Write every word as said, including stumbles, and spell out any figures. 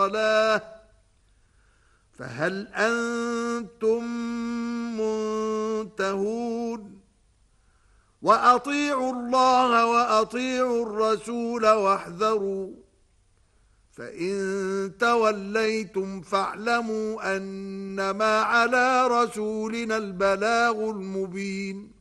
الصلاة فهل أنتم منتهون وأطيعوا الله وأطيعوا الرسول واحذروا فإن توليتم فاعلموا أنما على رسولنا البلاغ المبين